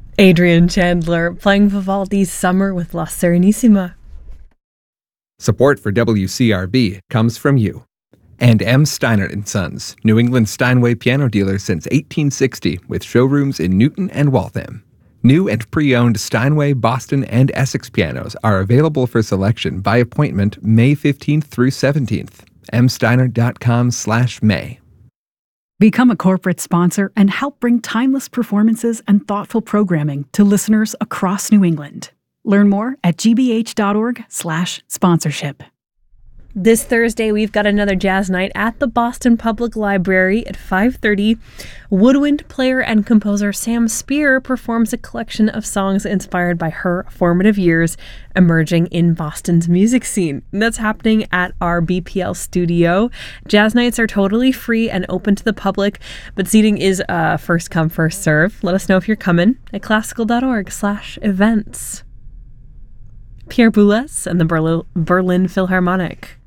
Adrian Chandler playing Vivaldi's Summer with La Serenissima. Support for WCRB comes from you. And M. Steinert & Sons, New England Steinway piano dealer since 1860, with showrooms in Newton and Waltham. New and pre-owned Steinway, Boston, and Essex pianos are available for selection by appointment May 15th through 17th. msteinert.com/May. Become a corporate sponsor and help bring timeless performances and thoughtful programming to listeners across New England. Learn more at gbh.org/sponsorship. This Thursday, we've got another jazz night at the Boston Public Library at 5:30. Woodwind player and composer Sam Spear performs a collection of songs inspired by her formative years emerging in Boston's music scene. And that's happening at our BPL studio. Jazz nights are totally free and open to the public, but seating is first come, first serve. Let us know if you're coming at classical.org/events. Pierre Boulez and the Berlin Philharmonic.